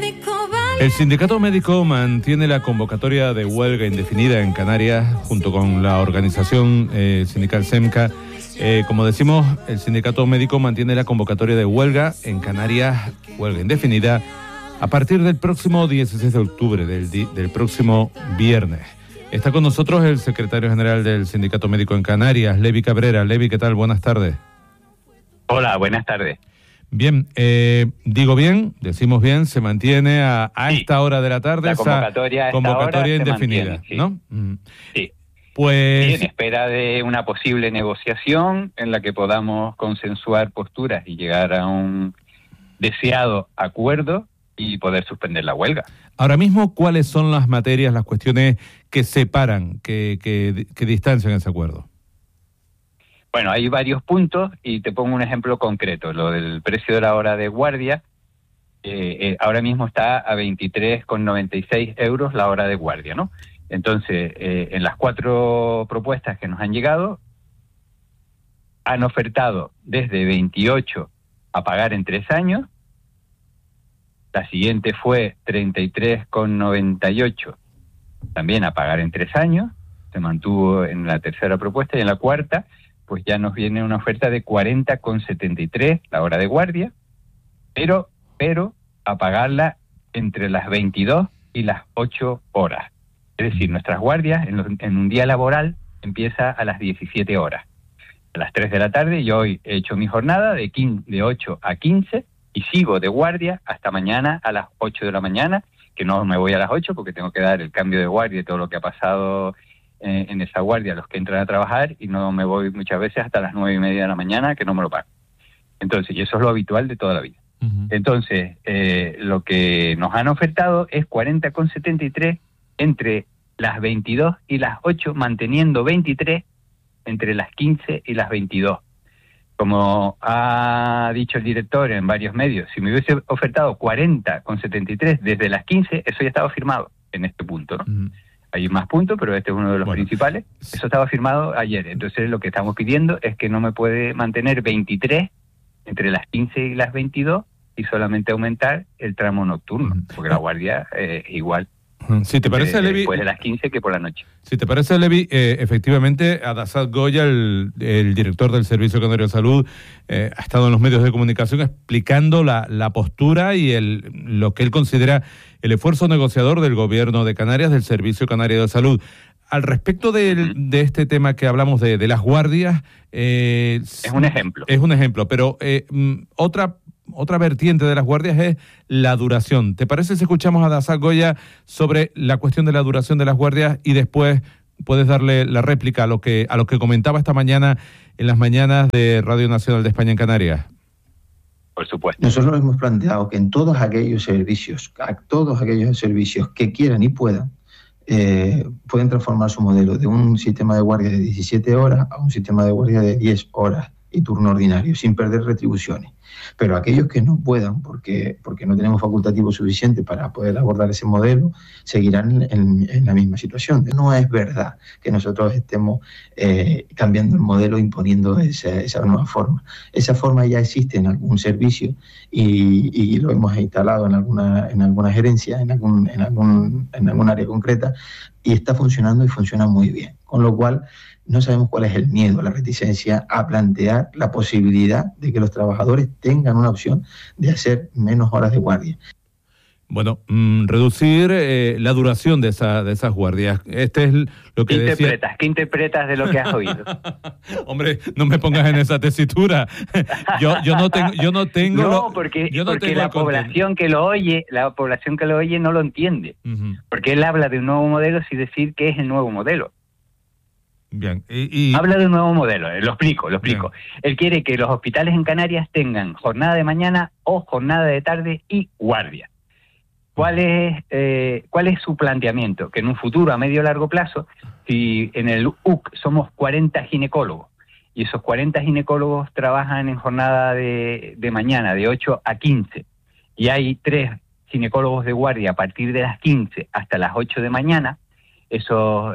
El Sindicato Médico mantiene la convocatoria de huelga indefinida en Canarias junto con la organización sindical SEMCA. Como decimos, el Sindicato Médico mantiene la convocatoria de huelga en Canarias, huelga indefinida, a partir del próximo 16 de octubre, del próximo viernes. Está con nosotros el secretario general del Sindicato Médico en Canarias, Levi Cabrera. Levi, ¿qué tal? Buenas tardes. Hola, buenas tardes. Bien, digo bien, decimos bien, se mantiene a sí, esta hora de la tarde esa convocatoria indefinida, mantiene, sí. ¿no? Sí. Pues... Y en espera de una posible negociación en la que podamos consensuar posturas y llegar a un deseado acuerdo y poder suspender la huelga. Ahora mismo, ¿cuáles son las materias, las cuestiones que separan, que distancian ese acuerdo? Bueno, hay varios puntos y te pongo un ejemplo concreto. Lo del precio de la hora de guardia, ahora mismo está a 23,96 euros la hora de guardia, ¿no? Entonces, en las 4 propuestas que nos han llegado, han ofertado desde 28 a pagar en 3 años. La siguiente fue 33,98, también a pagar en 3 años. Se mantuvo en la tercera propuesta y en la cuarta pues ya nos viene una oferta de 40,73 la hora de guardia, pero a pagarla entre las 22 y las 8 horas. Es decir, nuestras guardias en un día laboral empieza a las 17 horas. A las 3 de la tarde yo hoy he hecho mi jornada de 8 a 15 y sigo de guardia hasta mañana a las 8 de la mañana, que no me voy a las 8 porque tengo que dar el cambio de guardia y todo lo que ha pasado en esa guardia, los que entran a trabajar, y no me voy muchas veces hasta las 9:30 de la mañana, que no me lo pagan. Entonces, y eso es lo habitual de toda la vida. Uh-huh. Entonces, lo que nos han ofertado es 40,73 entre las 22 y las 8, manteniendo 23 entre las 15 y las 22. Como ha dicho el director en varios medios, si me hubiese ofertado 40,73 desde las 15, eso ya estaba firmado en este punto, ¿no? Uh-huh. Hay más puntos, pero este es uno de los principales. Eso estaba firmado ayer. Entonces, lo que estamos pidiendo es que no me puede mantener 23 entre las 15 y las 22 y solamente aumentar el tramo nocturno, porque la guardia es igual. Si te parece, Levi, después de las 15 que por la noche. Si te parece, Levi, efectivamente, Adasad Goya, el director del Servicio Canario de Salud, ha estado en los medios de comunicación explicando la postura y lo que él considera el esfuerzo negociador del Gobierno de Canarias, del Servicio Canario de Salud. Al respecto de este tema que hablamos de las guardias... es un ejemplo. Es un ejemplo, pero otra vertiente de las guardias es la duración. ¿Te parece si escuchamos a Adasad Goya sobre la cuestión de la duración de las guardias y después puedes darle la réplica a lo que comentaba esta mañana en las mañanas de Radio Nacional de España en Canarias? Por supuesto. Nosotros hemos planteado que en todos aquellos servicios que quieran y puedan, pueden transformar su modelo de un sistema de guardia de 17 horas a un sistema de guardia de 10 horas y turno ordinario, sin perder retribuciones. Pero aquellos que no puedan, porque no tenemos facultativo suficiente para poder abordar ese modelo, seguirán en la misma situación. No es verdad que nosotros estemos cambiando el modelo, imponiendo esa nueva forma. Esa forma ya existe en algún servicio y lo hemos instalado en alguna gerencia, en algún área concreta, y está funcionando y funciona muy bien. Con lo cual, no sabemos cuál es el miedo, la reticencia a plantear la posibilidad de que los trabajadores tengan una opción de hacer menos horas de guardia. Bueno, reducir la duración de esas guardias. Este es lo que decía... ¿Qué interpretas de lo que has oído? Hombre, no me pongas en esa tesitura. Yo no tengo. No, porque la población que lo oye no lo entiende. Uh-huh. Porque él habla de un nuevo modelo sin decir qué es el nuevo modelo. Bien. Habla de un nuevo modelo, lo explico. Bien. Él quiere que los hospitales en Canarias tengan jornada de mañana o jornada de tarde y guardia. ¿Cuál es su planteamiento? Que en un futuro a medio largo plazo, si en el UC somos 40 ginecólogos y esos 40 ginecólogos trabajan en jornada de mañana de 8 a 15 y hay 3 ginecólogos de guardia a partir de las 15 hasta las 8 de mañana, eso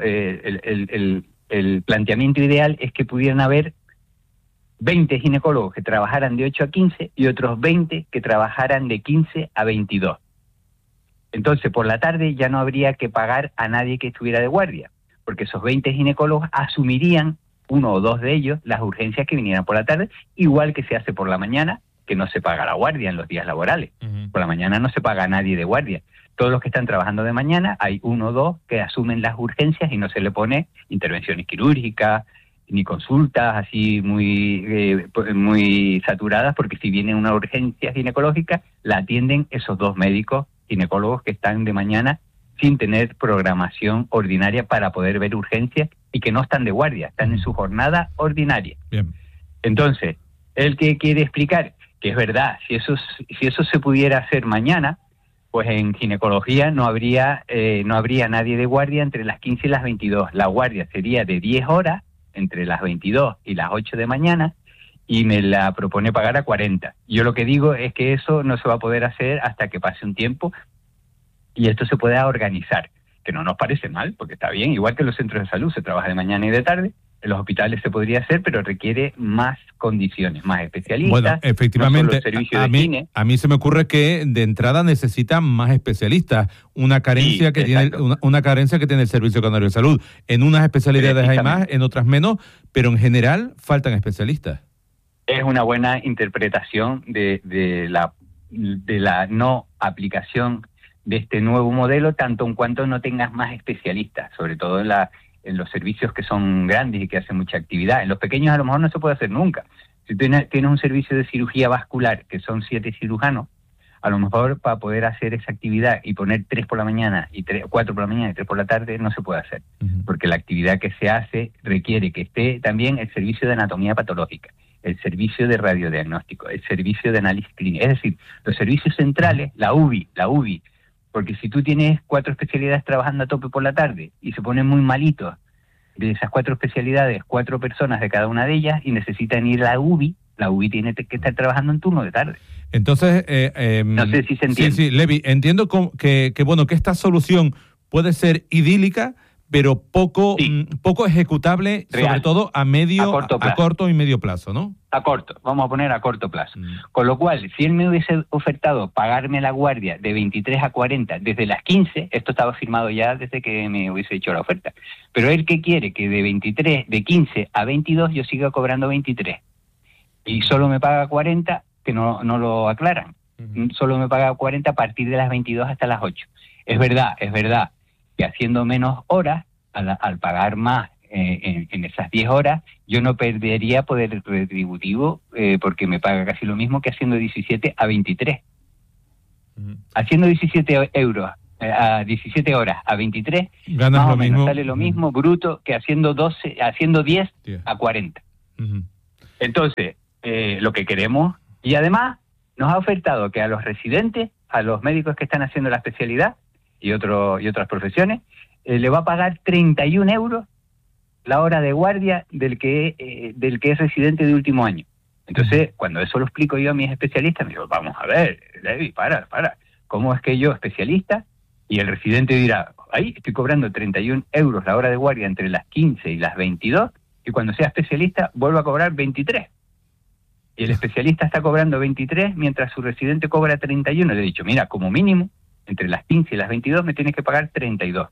el planteamiento ideal es que pudieran haber 20 ginecólogos que trabajaran de 8 a 15 y otros 20 que trabajaran de 15 a 22. Entonces, por la tarde ya no habría que pagar a nadie que estuviera de guardia, porque esos 20 ginecólogos asumirían, uno o dos de ellos, las urgencias que vinieran por la tarde, igual que se hace por la mañana, que no se paga la guardia en los días laborales. Por la mañana no se paga a nadie de guardia. Todos los que están trabajando de mañana, hay uno o dos que asumen las urgencias y no se le pone intervenciones quirúrgicas, ni consultas así muy saturadas, porque si viene una urgencia ginecológica, la atienden esos dos médicos ginecólogos que están de mañana sin tener programación ordinaria para poder ver urgencias y que no están de guardia, están en su jornada ordinaria. Bien. Entonces, el que quiere explicar que es verdad, si eso se pudiera hacer mañana, pues en ginecología no habría nadie de guardia entre las 15 y las 22. La guardia sería de 10 horas, entre las 22 y las 8 de mañana, y me la propone pagar a 40. Yo lo que digo es que eso no se va a poder hacer hasta que pase un tiempo y esto se pueda organizar, que no nos parece mal, porque está bien, igual que en los centros de salud se trabaja de mañana y de tarde, en los hospitales se podría hacer, pero requiere más condiciones, más especialistas. Bueno, efectivamente, no a mí se me ocurre que de entrada necesitan más especialistas, una carencia sí, que tiene una carencia que tiene el Servicio Canario de Salud. En unas especialidades hay más, en otras menos, pero en general faltan especialistas. Es una buena interpretación de la no aplicación de este nuevo modelo, tanto en cuanto no tengas más especialistas, sobre todo en los servicios que son grandes y que hacen mucha actividad. En los pequeños a lo mejor no se puede hacer nunca. Si tienes un servicio de cirugía vascular, que son 7 cirujanos, a lo mejor para poder hacer esa actividad y poner 3 por la mañana, 4 por la mañana y 3 por la tarde, no se puede hacer. Porque la actividad que se hace requiere que esté también el servicio de anatomía patológica, el servicio de radiodiagnóstico, el servicio de análisis clínico. Es decir, los servicios centrales, la UBI, porque si tú tienes 4 especialidades trabajando a tope por la tarde y se ponen muy malitos de esas 4 especialidades, 4 personas de cada una de ellas y necesitan ir a la UBI tiene que estar trabajando en turno de tarde. Entonces, no sé si se entiende. Sí, Levi, entiendo que esta solución puede ser idílica, pero poco ejecutable, real, sobre todo a corto y medio plazo, ¿no? Vamos a poner a corto plazo. Con lo cual, si él me hubiese ofertado pagarme la guardia de 23 a 40 desde las 15, esto estaba firmado ya desde que me hubiese hecho la oferta, pero él que quiere que de 15 a 22 yo siga cobrando 23 y solo me paga 40, que no lo aclaran, solo me paga 40 a partir de las 22 hasta las 8. Es verdad que haciendo menos horas, al pagar más en esas 10 horas, yo no perdería poder retributivo porque me paga casi lo mismo que haciendo 17 a 23. Haciendo 17 euros a 17 horas a 23, ganas más lo o menos mismo. Sale lo mismo bruto que haciendo 10 a 40. Entonces, lo que queremos, y además nos ha ofertado que a los residentes, a los médicos que están haciendo la especialidad y otras profesiones, le va a pagar 31 euros la hora de guardia del que es residente de último año. Entonces, cuando eso lo explico yo a mis especialistas, me digo, vamos a ver, Levi, para, ¿cómo es que yo, especialista, y el residente dirá, ahí estoy cobrando 31 euros la hora de guardia entre las 15 y las 22, y cuando sea especialista vuelvo a cobrar 23? Y el especialista está cobrando 23 mientras su residente cobra 31. Le he dicho, mira, como mínimo, entre las 15 y las 22 me tienes que pagar 32.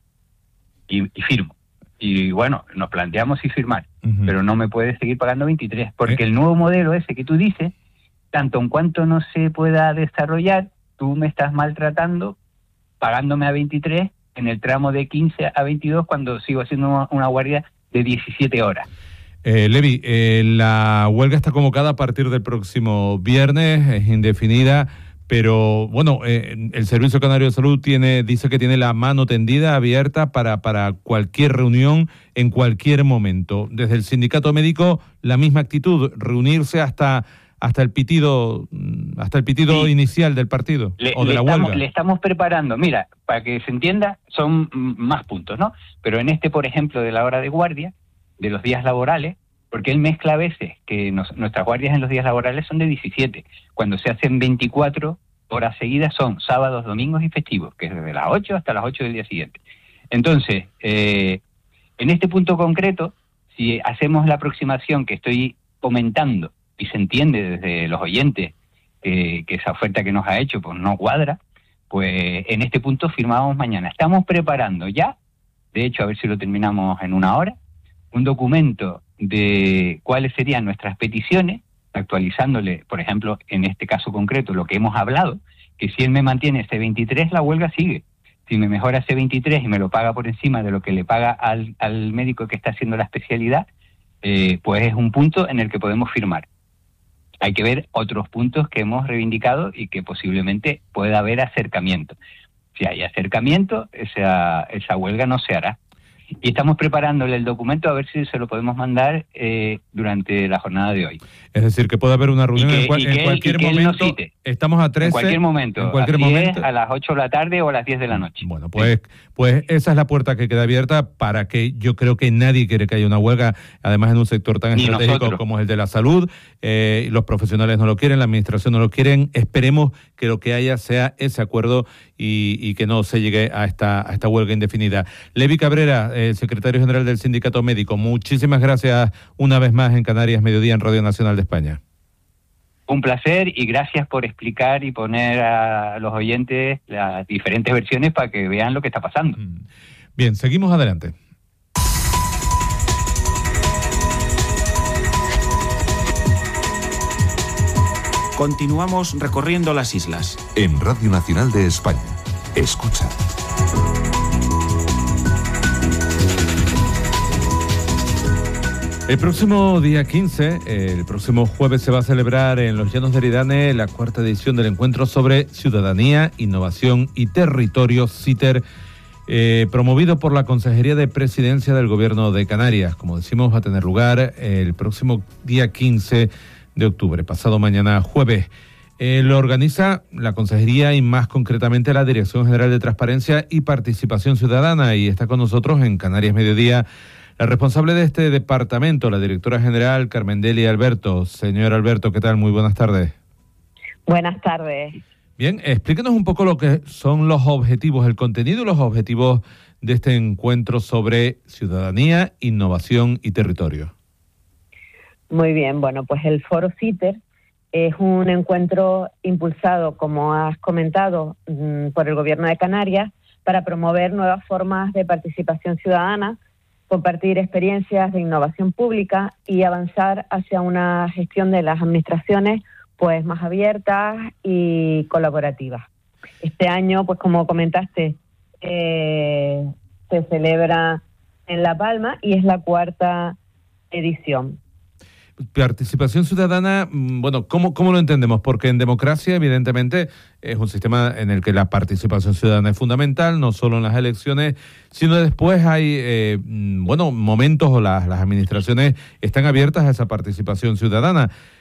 Y firmo. Y bueno, nos planteamos si firmar, pero no me puedes seguir pagando 23, porque el nuevo modelo ese que tú dices, tanto en cuanto no se pueda desarrollar, tú me estás maltratando pagándome a 23 en el tramo de 15 a 22 cuando sigo haciendo una guardia de 17 horas. Levi, la huelga está convocada a partir del próximo viernes, es indefinida, pero bueno, el Servicio Canario de Salud dice que tiene la mano tendida, abierta para cualquier reunión en cualquier momento. Desde el sindicato médico, la misma actitud, reunirse hasta el pitido sí, inicial del partido o de la huelga. Le estamos preparando, mira, para que se entienda, son más puntos, ¿no? Pero en por ejemplo, de la hora de guardia, de los días laborales, porque él mezcla a veces que nuestras guardias en los días laborales son de 17, cuando se hacen 24 horas seguidas son sábados, domingos y festivos, que es desde las 8 hasta las 8 del día siguiente. Entonces, en este punto concreto, si hacemos la aproximación que estoy comentando y se entiende desde los oyentes que esa oferta que nos ha hecho pues no cuadra, pues en este punto firmábamos mañana. Estamos preparando ya, de hecho, a ver si lo terminamos en una hora, un documento de cuáles serían nuestras peticiones, actualizándole, por ejemplo, en este caso concreto, lo que hemos hablado, que si él me mantiene ese 23, la huelga sigue. Si me mejora ese 23 y me lo paga por encima de lo que le paga al médico que está haciendo la especialidad, pues es un punto en el que podemos firmar. Hay que ver otros puntos que hemos reivindicado y que posiblemente pueda haber acercamiento. Si hay acercamiento, esa huelga no se hará. Y estamos preparándole el documento a ver si se lo podemos mandar durante la jornada de hoy. Es decir, que puede haber una reunión en cualquier momento. Estamos a 13. En cualquier momento. En cualquier momento. A las 8 de la tarde o a las 10 de la noche. Bueno, pues esa es la puerta que queda abierta para que yo creo que nadie quiere que haya una huelga, además en un sector tan estratégico como es el de la salud. Los profesionales no lo quieren, la administración no lo quieren. Esperemos que lo que haya sea ese acuerdo y que no se llegue a esta huelga indefinida. Levi Cabrera, secretario general del Sindicato Médico, muchísimas gracias una vez más en Canarias Mediodía en Radio Nacional de España. Un placer y gracias por explicar y poner a los oyentes las diferentes versiones para que vean lo que está pasando. Bien, seguimos adelante. Continuamos recorriendo las islas. En Radio Nacional de España. Escucha. El próximo día 15, el próximo jueves, se va a celebrar en los Llanos de Eridane la cuarta edición del Encuentro sobre Ciudadanía, Innovación y Territorio, CITER, promovido por la Consejería de Presidencia del Gobierno de Canarias. Como decimos, va a tener lugar el próximo día 15 de octubre, pasado mañana jueves. Lo organiza la Consejería y más concretamente la Dirección General de Transparencia y Participación Ciudadana, y está con nosotros en Canarias Mediodía la responsable de este departamento, la directora general Carmen Delia Alberto. Señor Alberto, ¿qué tal? Muy buenas tardes. Buenas tardes. Bien, explíquenos un poco lo que son los objetivos, el contenido y los objetivos de este encuentro sobre ciudadanía, innovación y territorio. Muy bien, bueno, pues el Foro CITER es un encuentro impulsado, como has comentado, por el Gobierno de Canarias para promover nuevas formas de participación ciudadana, compartir experiencias de innovación pública y avanzar hacia una gestión de las administraciones pues más abiertas y colaborativas. Este año, pues como comentaste, se celebra en La Palma y es la cuarta edición. Participación ciudadana, bueno, ¿cómo lo entendemos? Porque en democracia, evidentemente, es un sistema en el que la participación ciudadana es fundamental, no solo en las elecciones, sino después hay, momentos o las administraciones están abiertas a esa participación ciudadana.